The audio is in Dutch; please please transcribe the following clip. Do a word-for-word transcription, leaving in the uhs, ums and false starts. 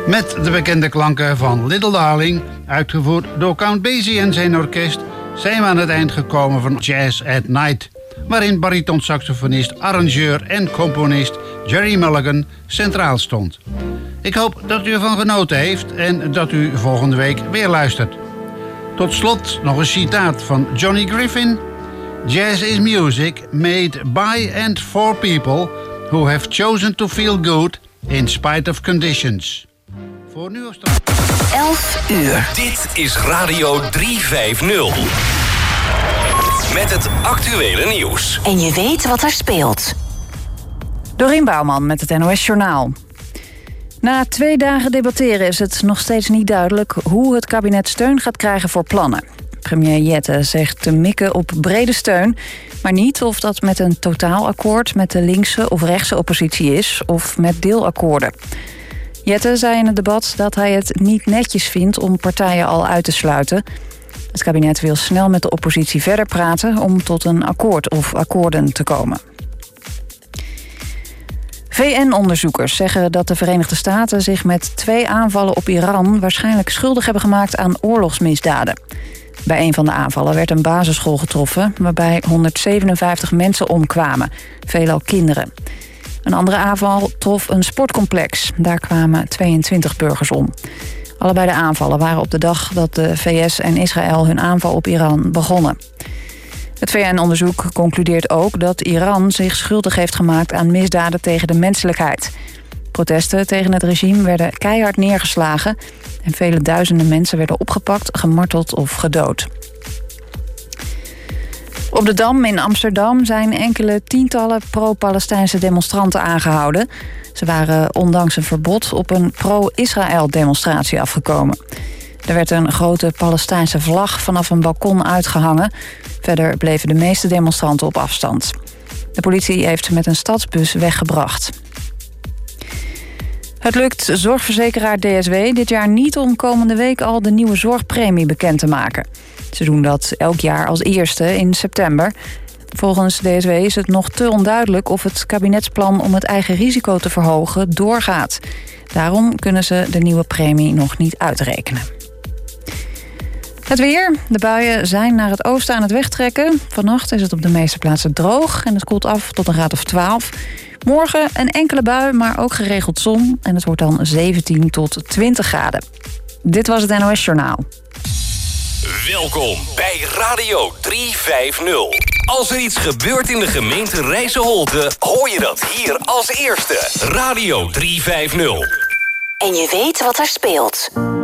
Met de bekende klanken van Little Darling, uitgevoerd door Count Basie en zijn orkest, zijn we aan het eind gekomen van Jazz at Night, waarin baritonsaxofonist, arrangeur en componist Gerry Mulligan centraal stond. Ik hoop dat u ervan genoten heeft en dat u volgende week weer luistert. Tot slot nog een citaat van Johnny Griffin. Jazz is music made by and for people who have chosen to feel good in spite of conditions. Voor nu is het elf uur. Dit is Radio driehonderdvijftig. Met het actuele nieuws. En je weet wat er speelt. Dorien Bouwman met het N O S Journaal. Na twee dagen debatteren is het nog steeds niet duidelijk hoe het kabinet steun gaat krijgen voor plannen. Premier Jette zegt te mikken op brede steun, maar niet of dat met een totaalakkoord met de linkse of rechtse oppositie is of met deelakkoorden. Jette zei in het debat dat hij het niet netjes vindt om partijen al uit te sluiten. Het kabinet wil snel met de oppositie verder praten om tot een akkoord of akkoorden te komen. V N-onderzoekers zeggen dat de Verenigde Staten zich met twee aanvallen op Iran waarschijnlijk schuldig hebben gemaakt aan oorlogsmisdaden. Bij een van de aanvallen werd een basisschool getroffen waarbij honderdzevenenvijftig mensen omkwamen, veelal kinderen. Een andere aanval trof een sportcomplex. Daar kwamen tweeëntwintig burgers om. Allebei de aanvallen waren op de dag dat de V S en Israël hun aanval op Iran begonnen. Het V N-onderzoek concludeert ook dat Iran zich schuldig heeft gemaakt aan misdaden tegen de menselijkheid. Protesten tegen het regime werden keihard neergeslagen en vele duizenden mensen werden opgepakt, gemarteld of gedood. Op de Dam in Amsterdam zijn enkele tientallen pro-Palestijnse demonstranten aangehouden. Ze waren ondanks een verbod op een pro-Israël-demonstratie afgekomen. Er werd een grote Palestijnse vlag vanaf een balkon uitgehangen. Verder bleven de meeste demonstranten op afstand. De politie heeft met een stadsbus weggebracht. Het lukt zorgverzekeraar D S W dit jaar niet om komende week al de nieuwe zorgpremie bekend te maken. Ze doen dat elk jaar als eerste in september. Volgens D S W is het nog te onduidelijk of het kabinetsplan om het eigen risico te verhogen doorgaat. Daarom kunnen ze de nieuwe premie nog niet uitrekenen. Het weer. De buien zijn naar het oosten aan het wegtrekken. Vannacht is het op de meeste plaatsen droog en het koelt af tot een graad of twaalf. Morgen een enkele bui, maar ook geregeld zon. En het wordt dan zeventien tot twintig graden. Dit was het N O S Journaal. Welkom bij Radio driehonderdvijftig. Als er iets gebeurt in de gemeente Rijsselholte, hoor je dat hier als eerste. Radio driehonderdvijftig. En je weet wat er speelt.